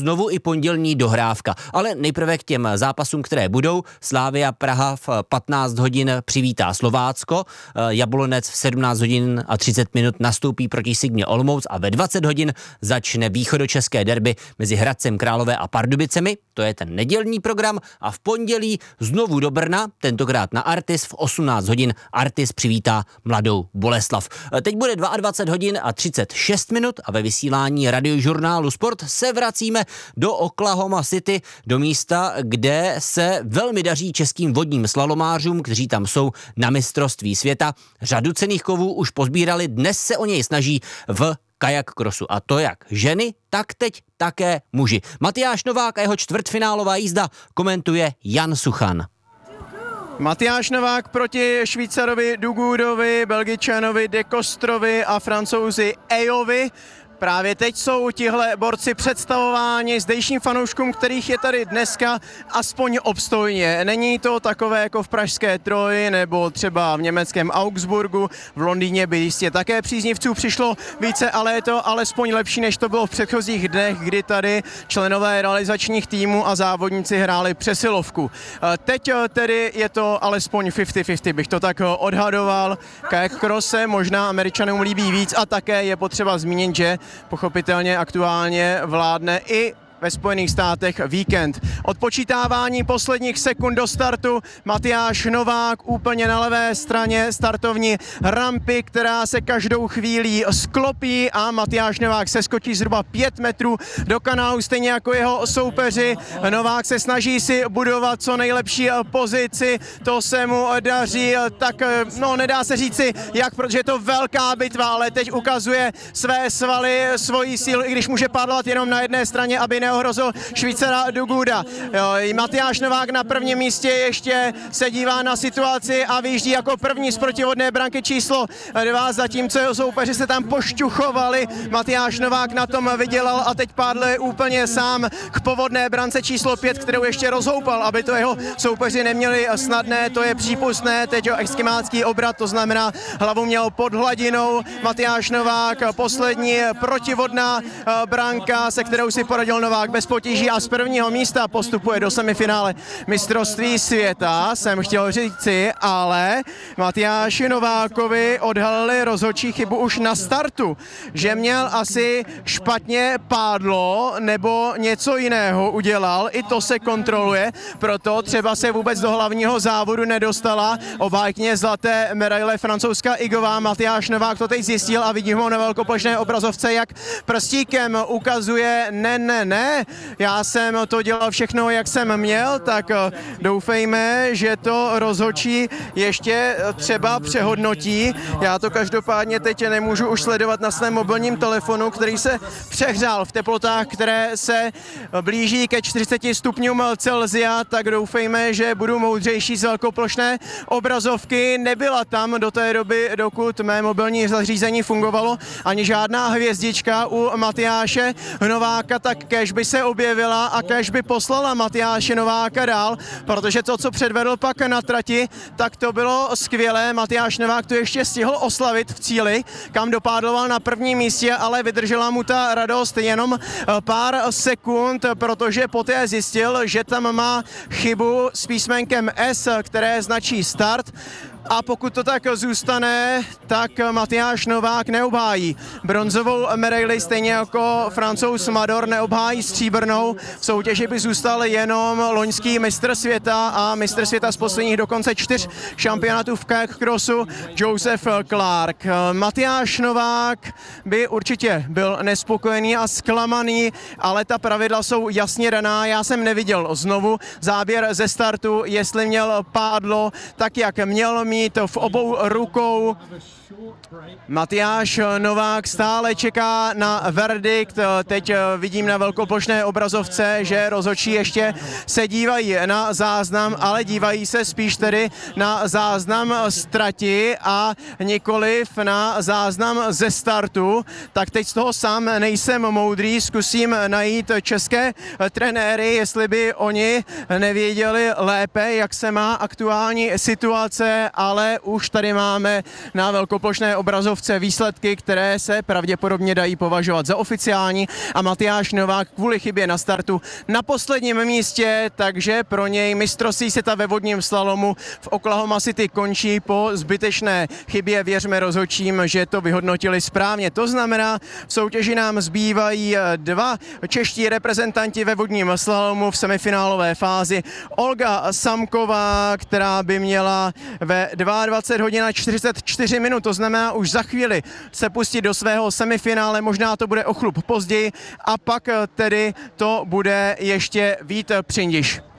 znovu i pondělní dohrávka. Ale nejprve k těm zápasům, které budou. Slavia Praha v 15 hodin přivítá Slovácko, Jablonec v 17 hodin a 30 minut nastoupí proti Sigmě Olomouc a ve 20 hodin začne východočeské derby mezi Hradcem Králové a Pardubicemi. To je ten nedělní program a v pondělí znovu do Brna, tentokrát na Artis v 18 hodin. Artis přivítá Mladou Boleslav. Teď bude 22 hodin a 36 minut a ve vysílání radiožurnálu Sport se vracíme do Oklahoma City, do místa, kde se velmi daří českým vodním slalomářům, kteří tam jsou na mistrovství světa. Řadu cenných kovů už pozbírali, dnes se o něj snaží v kajak crossu. A to jak ženy, tak teď také muži. Matyáš Novák a jeho čtvrtfinálová jízda komentuje Jan Suchan. Matyáš Novák proti Švýcarovi Dugudovi, Belgičanovi De Kostrovi a Francouzi Ejovi. Právě teď jsou tihle borci představováni zdejším fanouškům, kterých je tady dneska aspoň obstojně. Není to takové jako v pražské Troji nebo třeba v německém Augsburgu. V Londýně by jistě také příznivců přišlo více, ale je to alespoň lepší, než to bylo v předchozích dnech, kdy tady členové realizačních týmů a závodníci hráli přesilovku. Teď tedy je to alespoň 50-50, bych to tak odhadoval. Kayak cross se možná Američanům líbí víc a také je potřeba zmínit, že pochopitelně aktuálně vládne i ve Spojených státech víkend. Odpočítávání posledních sekund do startu. Matyáš Novák úplně na levé straně startovní rampy, která se každou chvílí sklopí a Matyáš Novák seskočí zhruba 5 metrů do kanálu, stejně jako jeho soupeři. Novák se snaží si budovat co nejlepší pozici, to se mu daří, tak no nedá se říci jak, protože je to velká bitva, ale teď ukazuje své svaly, svoji sílu, i když může padlat jenom na jedné straně, aby neohrozil Švýcara Duguda. Matyáš Novák na prvním místě ještě se dívá na situaci a vyjíždí jako první z protivodné branky číslo 2, zatímco jeho soupeři se tam pošťuchovali. Matyáš Novák na tom vydělal a teď pádl úplně sám k povodné brance číslo 5, kterou ještě rozhoupal, aby to jeho soupeři neměli snadné, to je přípustné. Teď eskimácký obrat, to znamená hlavu měl pod hladinou. Matyáš Novák, poslední protivodná branka, se kterou si poradil Novák bez potíží a z prvního místa postupuje do semifinále mistrovství světa, jsem chtěl říci, ale Matyáši Novákovi odhalili rozhodčí chybu už na startu, že měl asi špatně pádlo nebo něco jiného udělal, i to se kontroluje, proto třeba se vůbec do hlavního závodu nedostala obhájkyně zlaté medaile francouzská Igová. Matyáš Novák to teď zjistil a vidím ho na velkoplošné obrazovce, jak prstíkem ukazuje ne, já jsem to dělal všechno, jak jsem měl, tak doufejme, že to rozhodčí ještě třeba přehodnotí. Já to každopádně teď nemůžu už sledovat na svém mobilním telefonu, který se přehřál v teplotách, které se blíží ke 40 stupňům Celsia, tak doufejme, že budu moudřejší z velkoplošné obrazovky. Nebyla tam do té doby, dokud mé mobilní zařízení fungovalo, ani žádná hvězdička u Matyáše Nováka, tak kéž by se objevila a kéž by poslala Matyáše Nováka dál, protože to, co předvedl pak na trati, tak to bylo skvělé. Matyáš Novák to ještě stihl oslavit v cíli, kam dopádloval na prvním místě, ale vydržela mu ta radost jenom pár sekund, protože poté zjistil, že tam má chybu s písmenkem S, které značí start. A pokud to tak zůstane, tak Matyáš Novák neobhájí bronzovou medaili, stejně jako Francouz Mador neobhájí stříbrnou. V soutěži by zůstal jenom loňský mistr světa a mistr světa z posledních dokonce 4 šampionátů v kayak crossu Joseph Clark. Matyáš Novák by určitě byl nespokojený a zklamaný, ale ta pravidla jsou jasně daná. Já jsem neviděl znovu záběr ze startu, jestli měl pádlo tak, jak měl mít v obou rukou. Matyáš Novák stále čeká na verdikt. Teď vidím na velkoplošné obrazovce, že rozhodčí ještě se dívají na záznam, ale dívají se spíš tedy na záznam z trati a nikoliv na záznam ze startu. Tak teď z toho sám nejsem moudrý, zkusím najít české trenéry, jestli by oni nevěděli lépe, jak se má aktuální situace, ale už tady máme na velkoplošné obrazovce výsledky, které se pravděpodobně dají považovat za oficiální a Matyáš Novák kvůli chybě na startu na posledním místě, takže pro něj mistrovství světa ve vodním slalomu v Oklahoma City končí po zbytečné chybě. Věřme rozhodčím, že to vyhodnotili správně. To znamená, v soutěži nám zbývají dva čeští reprezentanti ve vodním slalomu v semifinálové fázi. Olga Samková, která by měla ve 22 hodin a 44 minut, to znamená už za chvíli se pustit do svého semifinále, možná to bude o chlup později, a pak tedy to bude ještě Vít Přindiš.